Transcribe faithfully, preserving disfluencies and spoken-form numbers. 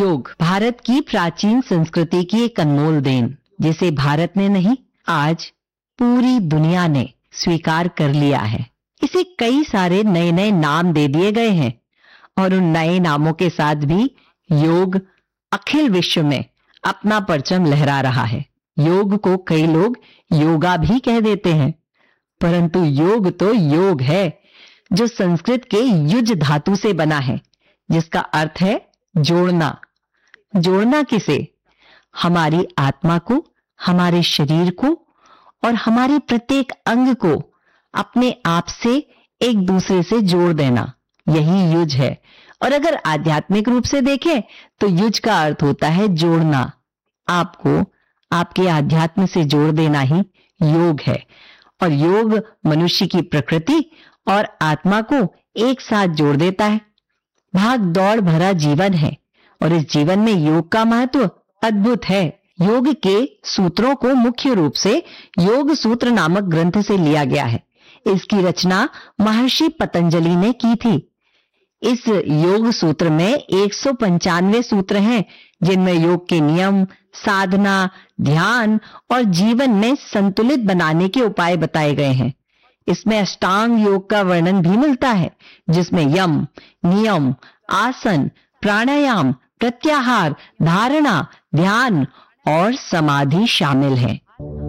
योग भारत की प्राचीन संस्कृति की एक अनमोल देन, जिसे भारत ने नहीं आज पूरी दुनिया ने स्वीकार कर लिया है। इसे कई सारे नए नए नाम दे दिए गए हैं और उन नए नामों के साथ भी योग अखिल विश्व में अपना परचम लहरा रहा है। योग को कई लोग योगा भी कह देते हैं, परंतु योग तो योग है जो संस्कृत के युज धातु से बना है, जिसका अर्थ है जोड़ना। जोड़ना किसे? हमारी आत्मा को, हमारे शरीर को और हमारे प्रत्येक अंग को अपने आप से एक दूसरे से जोड़ देना, यही युज है। और अगर आध्यात्मिक रूप से देखें तो युज का अर्थ होता है जोड़ना। आपको आपके आध्यात्म से जोड़ देना ही योग है। और योग मनुष्य की प्रकृति और आत्मा को एक साथ जोड़ देता है। भाग दौड़ भरा जीवन है और इस जीवन में योग का महत्व अद्भुत है। योग के सूत्रों को मुख्य रूप से योग सूत्र नामक ग्रंथ से लिया गया है। इसकी रचना महर्षि पतंजलि ने की थी। इस योग सूत्र में एक सौ पंचानवे सूत्र हैं, जिनमें योग के नियम, साधना, ध्यान और जीवन में संतुलित बनाने के उपाय बताए गए हैं। इसमें अष्टांग योग का वर्णन भी मिलता है, जिसमें यम, नियम, आसन, प्राणायाम, प्रत्याहार, धारणा, ध्यान और समाधि शामिल है।